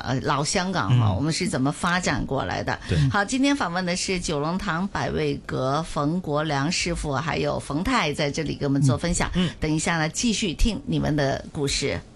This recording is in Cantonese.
老香港哈，我们是怎么发展过来的？ 对， 好，今天访问的是九龍塘百味閣馮國良師傅，還有馮太在這裡給我們做分享。等一下呢，繼續聽你們的故事。